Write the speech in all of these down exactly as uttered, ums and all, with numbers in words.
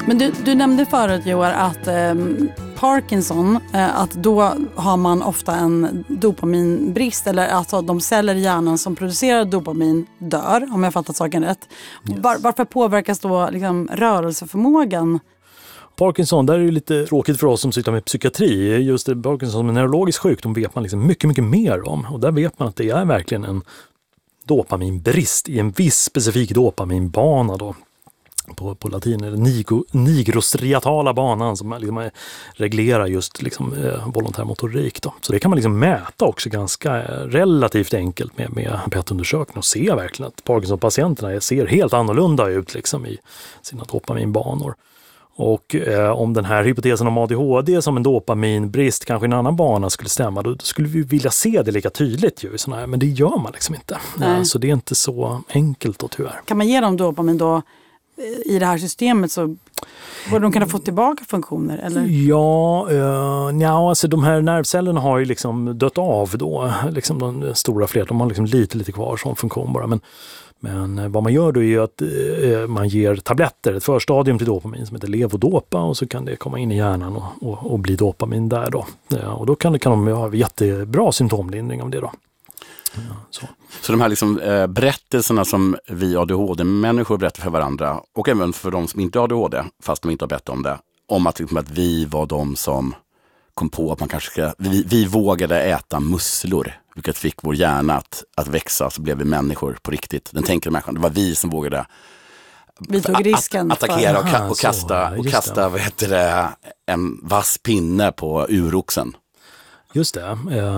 Men du, du nämnde förut, Joar, att eh, Parkinson, eh, att då har man ofta en dopaminbrist, eller alltså de celler i hjärnan som producerar dopamin dör, om jag fattat saken rätt. Yes. Var, varför påverkas då liksom rörelseförmågan? Parkinson, där är det lite tråkigt för oss som sysslar med psykiatri. Just det, Parkinson som en neurologisk sjukdom vet man liksom mycket, mycket mer om. Och där vet man att det är verkligen en dopaminbrist i en viss specifik dopaminbana då. På, på latin är det nigo, nigrostriatala banan som liksom reglerar just liksom, eh, volontär motorik. Då. Så det kan man liksom mäta också ganska eh, relativt enkelt med, med P E T-undersökning och se verkligen att Parkinson-patienterna ser helt annorlunda ut liksom, i sina dopaminbanor. Och eh, om den här hypotesen om A D H D som en dopaminbrist kanske i en annan bana skulle stämma, då skulle vi vilja se det lika tydligt ju, såna här, men det gör man liksom inte. Ja, så det är inte så enkelt då tyvärr. Kan man ge dem dopamin då i det här systemet, så borde de kunna få tillbaka funktioner? Eller? Ja, uh, ja, alltså de här nervcellerna har ju liksom dött av då. Liksom de stora fler, de har liksom lite, lite kvar som funktion bara. Men, men vad man gör då är ju att uh, man ger tabletter, ett förstadium till dopamin som heter levodopa, och så kan det komma in i hjärnan och, och, och bli dopamin där då. Ja, och då kan, kan de ha jättebra symptomlindring av det då. Ja, så. Så de här liksom, eh, berättelserna som vi A D H D-människor berättar för varandra, och även för de som inte har A D H D, fast de inte har berättat om det, om att, liksom, att vi var de som kom på att man kanske ska, vi, vi vågade äta musslor, vilket fick vår hjärna att, att växa, så blev vi människor på riktigt. Den tänker människan, det var vi som vågade vi tog risken att, attackera och, Aha, och kasta, så, och kasta vad heter det, en vass pinne på uroxen. Just det.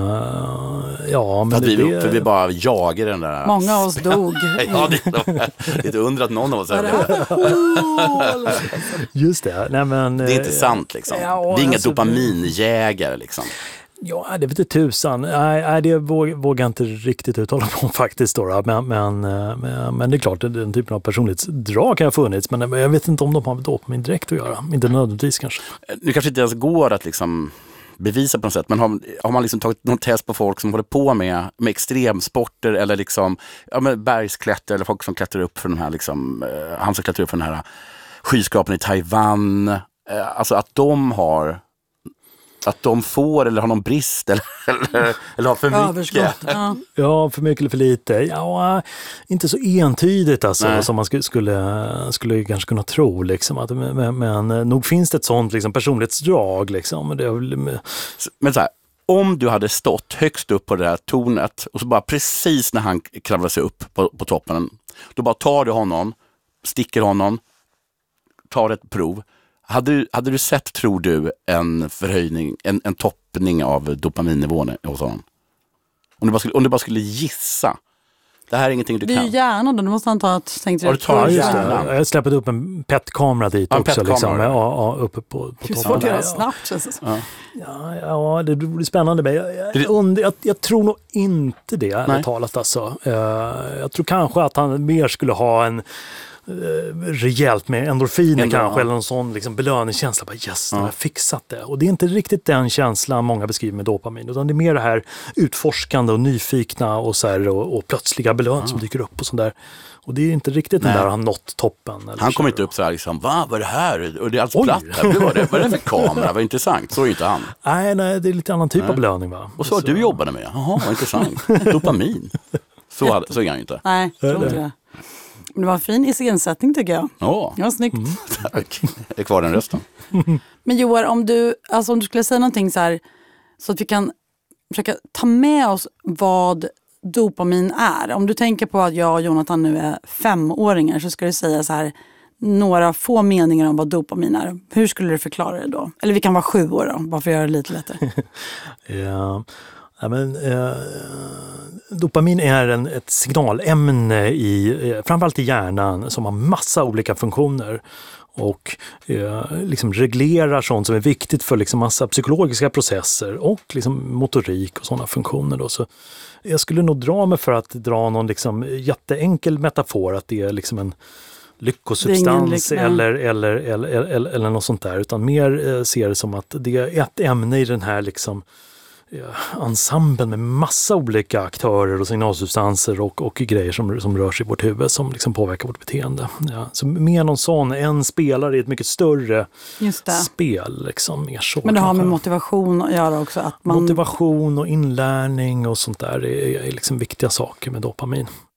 Uh, ja, men för, det, vi, för vi bara jagar den där. Många av oss dog. Ja, det är inte undra att någon av oss är det. Just det. Nej, men, det är inte sant liksom. Ja, vi är inga alltså, dopaminjägare liksom. Ja, det vet inte tusan. Nej, det vågar jag inte riktigt uttala på faktiskt. Då, men, men, men, men det är klart, den typen av personlighetsdrag kan ha funnits. Men jag vet inte om de har med dopamin direkt att göra. Inte nödvändigtvis kanske. Nu kanske inte ens går att liksom bevisa på något sätt, men har, har man liksom tagit någon test på folk som håller på med, med extremsporter eller liksom, ja, med bergsklätter, eller folk som klättrar upp för den här liksom, eh, han som klättrar upp för den här skyskrapan i Taiwan, eh, alltså att de har att de får eller har någon brist eller, eller, eller har för mycket. Ja. ja, för mycket eller för lite. Ja, inte så entydigt alltså, som man skulle, skulle, skulle kanske kunna tro. Liksom, att, men, men nog finns det ett sånt liksom, personlighetsdrag. Liksom. Det med... Men så här, om du hade stått högst upp på det här tornet och så bara precis när han kravlar sig upp på, på toppen, då bara tar du honom, sticker honom, tar ett prov. Hade du, hade du sett, tror du, en förhöjning, en, en toppning av dopaminnivån hos honom? Om du, bara skulle, om du bara skulle gissa. Det här är ingenting du kan. Det är ju hjärnan då, du måste anta att tänkte du tar just det. Jag har släppt upp en P E T-kamera dit ja, också. Liksom, ja, ja, uppe på, på toppen. Svårt att göra snabbt, känns det som. Ja. Ja, ja, det blir spännande. Men jag, jag, jag, jag, jag tror nog inte det, ärligt talat. Alltså. Jag tror kanske att han mer skulle ha en rejält med endorfiner Ändå, kanske, ja. Eller någon sån liksom belöningskänsla. Bara, yes, ja. Jag har fixat det. Och det är inte riktigt den känslan många beskriver med dopamin, utan det är mer det här utforskande och nyfikna och, så här, och, och plötsliga belön ja. Som dyker upp och sånt där. Och det är inte riktigt Nej. Den där han nått toppen. Eller han kommer inte upp så här liksom, vad var det här? Och det är alltså platt här. Vad var det? Vad är det för kamera? Vad intressant. Så är inte han. Nej, nej, det är lite annan typ nej. Av belöning, va? Och så har du jobbade med. Jaha, vad intressant. Dopamin. Så, hade, så är han inte. Nej, jag tror inte det. Det var en fin iscensättning tycker jag. Ja, ja snyggt. Mm. Tack. Jag är kvar den rösten. Men Joar, om du, alltså om du skulle säga någonting så här, så att vi kan försöka ta med oss vad dopamin är. Om du tänker på att jag och Jonathan nu är femåringar, så ska du säga så här, några få meningar om vad dopamin är. Hur skulle du förklara det då? Eller vi kan vara sju år då, bara för att göra det lite lättare. Ja... Ja, men, eh, dopamin är en, ett signalämne i, eh, framförallt i hjärnan, som har massa olika funktioner och eh, liksom reglerar sånt som är viktigt för liksom massa psykologiska processer och liksom motorik och sådana funktioner. Då. Så jag skulle nog dra mig för att dra någon liksom jätteenkel metafor, att det är liksom en lyckosubstans lyck, eller, eller, eller, eller, eller något sånt där, utan mer eh, ser det som att det är ett ämne i den här liksom ensemblen med massa olika aktörer och signalsubstanser och, och grejer som, som rör sig i vårt huvud som liksom påverkar vårt beteende. Ja, så mer någon sån, en spelare i ett mycket större spel. Liksom, mer så, men det har kanske. med motivation att göra också? Att man... Motivation och inlärning och sånt där är, är liksom viktiga saker med dopamin.